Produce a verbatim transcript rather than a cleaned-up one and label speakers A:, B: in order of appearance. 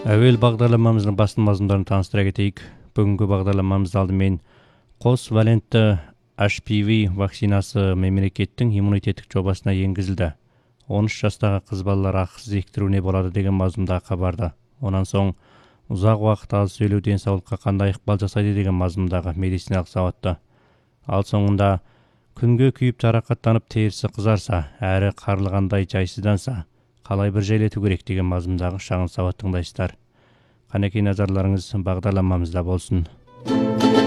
A: Әуел бағдарламамыздың басты мазмұндарын таныстыра кетейік. Бүгінгі бағдарламамызды алдымен қос валентті эйч пи ви вакцинасы мемлекеттің иммунитеттік жобасына енгізілді. он үш жастағы қыз балалар ақысыз ектіруіне болады деген мазмұндағы хабарды. Онан соң ұзақ уақыт аз сөйлеу денсаулыққа қандай ықпал жасайды деген мазмұндағы медициналық сауатты. Ал соңында күнге күйіп жарақаттанып терісі қызарса, әрі қарылғандай жайсызданса, қалай бір жайлету керек деген мазмұндағы шағын сауат тыңдайсыздар. Қанекей назарларыңыз бағдарламамызда болсын.